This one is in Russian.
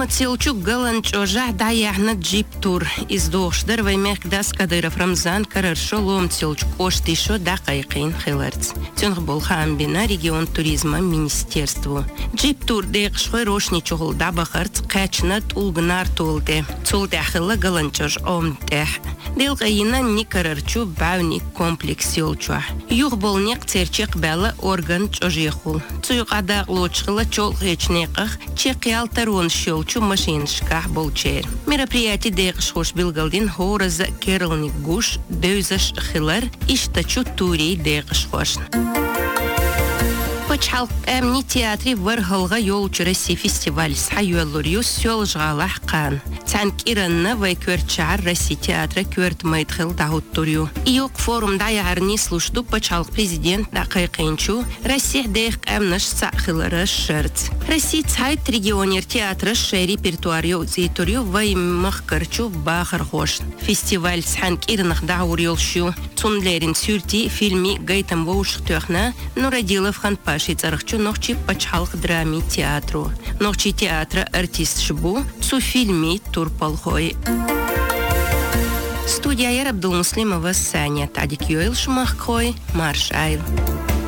Цилчук галанчожа даяхна джиптур издохшдыр ваймех дас Кадыров Рамзан караршолом цилчук оштишо дақайқин хиларц. Тюнг болхам бина регион туризма министерству. Джиптур декшхой рошни чухол дабахарц качнат улгнар толде. Цул дахила галанчож омдех. Делгайна ни карарчу бауни комплекс йолчуа. Юг болнек церчек бела орган чожихул. Цуйгада лочхила чол речнеках чекял тарон щелчу машиншках болчер. Мероприятие декшхош билгалдин хораз кералник гуш дөзаш хилар иштачу турей декшхош. Почалк эмни театре варгалга йолчу Россия фестиваль сайюаллурью сёл жгалах кан. Цанк иранна вай кверчар Россия театра кверт майтхил дагуттурью. Иок форум даярни слушду почалк президент да кайкинчу Россия дейх эмнаш сахилара шерц. Россия цайт регионер театра ше репертуарью зейторью вай махкарчу бахархош. Фестиваль цанк иранах даурьолшу цунлерин сюрти фильми гайтам воуштухна Нурадилов ханпаш Шицарахчу нохчи почалк драми театру. Нохчи театра артист шбу цу фильми турпалхой. Студия Абдулмуслимова Саня Тадик Йоил Шмаххой Маршайл.